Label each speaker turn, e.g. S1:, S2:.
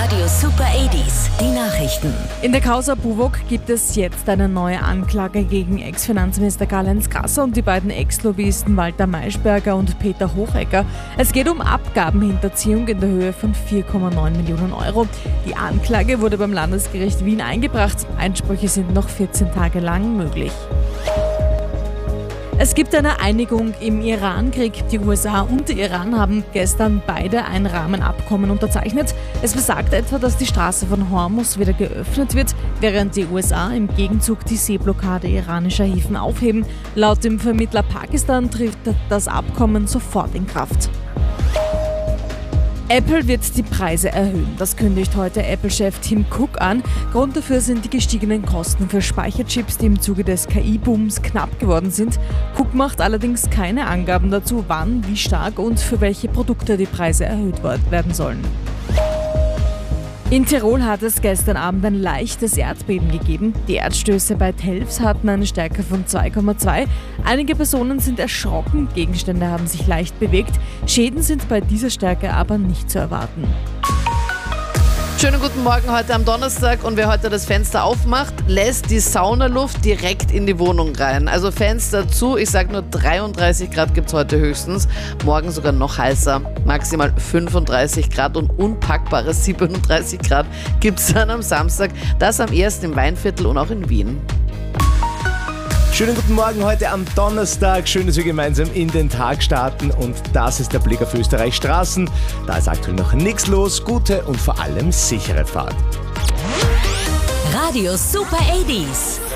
S1: Radio Super 80s, die Nachrichten.
S2: In der Causa Buwok gibt es jetzt eine neue Anklage gegen Ex-Finanzminister Karl-Heinz Grasser und die beiden Ex-Lobbyisten Walter Maischberger und Peter Hochecker. Es geht um Abgabenhinterziehung in der Höhe von 4,9 Millionen Euro. Die Anklage wurde beim Landesgericht Wien eingebracht. Einsprüche sind noch 14 Tage lang möglich. Es gibt eine Einigung im Iran-Krieg. Die USA und der Iran haben gestern beide ein Rahmenabkommen unterzeichnet. Es besagt etwa, dass die Straße von Hormuz wieder geöffnet wird, während die USA im Gegenzug die Seeblockade iranischer Häfen aufheben. Laut dem Vermittler Pakistan tritt das Abkommen sofort in Kraft. Apple wird die Preise erhöhen. Das kündigt heute Apple-Chef Tim Cook an. Grund dafür sind die gestiegenen Kosten für Speicherchips, die im Zuge des KI-Booms knapp geworden sind. Cook macht allerdings keine Angaben dazu, wann, wie stark und für welche Produkte die Preise erhöht werden sollen. In Tirol hat es gestern Abend ein leichtes Erdbeben gegeben. Die Erdstöße bei Telfs hatten eine Stärke von 2,2. Einige Personen sind erschrocken, Gegenstände haben sich leicht bewegt. Schäden sind bei dieser Stärke aber nicht zu erwarten.
S3: Schönen guten Morgen heute am Donnerstag, und wer heute das Fenster aufmacht, lässt die Saunaluft direkt in die Wohnung rein. Also Fenster zu, ich sage nur 33 Grad gibt es heute höchstens, morgen sogar noch heißer, maximal 35 Grad und unpackbare 37 Grad gibt es dann am Samstag, das am ersten im Weinviertel und auch in Wien.
S4: Schönen guten Morgen heute am Donnerstag. Schön, dass wir gemeinsam in den Tag starten, und das ist der Blick auf Österreichs Straßen. Da ist aktuell noch nichts los. Gute und vor allem sichere Fahrt.
S1: Radio Super 80s.